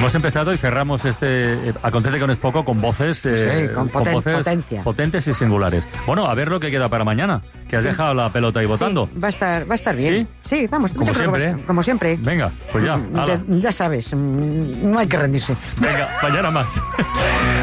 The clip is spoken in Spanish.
Hemos empezado y cerramos este Acontece con es poco con voces, con voces potencia. potentes y singulares. Bueno, a ver lo que queda para mañana, que has dejado la pelota ahí votando. Sí, va a estar bien. Sí, vamos. Como siempre. Como siempre. Venga, pues ya. Ya sabes, no hay que rendirse. Venga, mañana más.